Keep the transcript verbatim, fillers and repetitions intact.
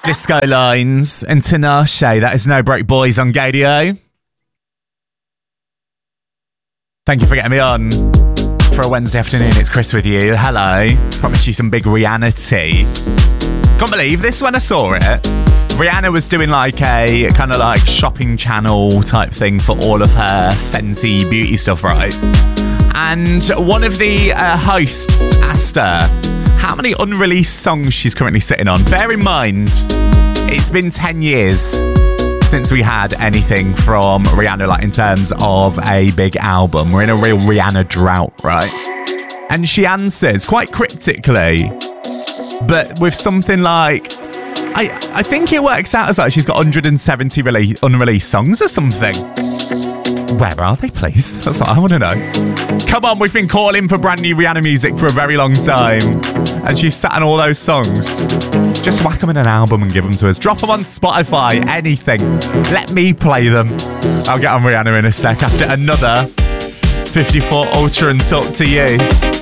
Disco Lines and Tinashe. That is No Broke Boys on Gadio. Thank you for getting me on for a Wednesday afternoon. It's Chris with you. Hello. Promised you some big Rihanna tea. Can't believe this when I saw it. Rihanna was doing like a kind of like shopping channel type thing for all of her fancy beauty stuff, right? And one of the uh, hosts asked her how many unreleased songs she's currently sitting on. Bear in mind, it's been ten years since we had anything from Rihanna, like in terms of a big album. We're in a real Rihanna drought, right? And she answers quite cryptically, but with something like, I, I think it works out as like she's got one hundred seventy rele- unreleased songs or something. Where are they, please? That's what I want to know. Come on, we've been calling for brand new Rihanna music for a very long time. And she's sat on all those songs. Just whack them in an album and give them to us. Drop them on Spotify, anything. Let me play them. I'll get on Rihanna in a sec after another fifty-four Ultra and talk to you.